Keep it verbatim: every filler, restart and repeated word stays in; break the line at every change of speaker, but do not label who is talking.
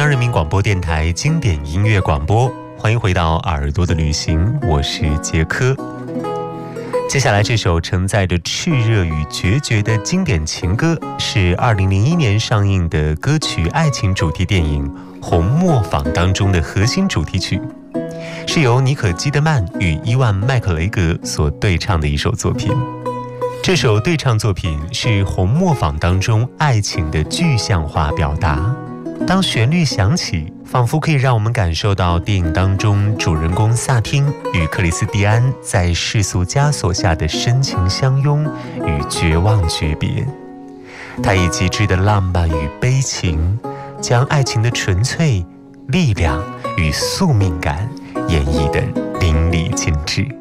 人民广播电台经典音乐广播，欢迎回到耳朵的旅行，我是杰科。接下来这首承载着炽热与决绝的经典情歌，是二零零一年上映的歌曲爱情主题电影《红磨坊》当中的核心主题曲，是由妮可基德曼与伊万麦克雷格所对唱的一首作品。这首对唱作品是《红磨坊》当中爱情的具象化表达。当旋律响起，仿佛可以让我们感受到电影当中主人公萨汀与克里斯蒂安在世俗枷锁下的深情相拥与绝望诀别。他以极致的浪漫与悲情，将爱情的纯粹、力量与宿命感演绎得淋漓尽致。